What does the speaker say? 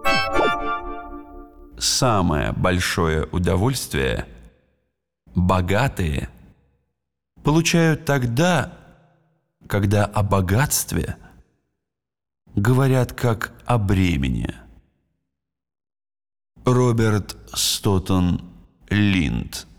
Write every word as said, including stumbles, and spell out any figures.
Самое большое удовольствие богатые получают тогда, когда о богатстве говорят как о бремени. Роберт Стоттон Линд.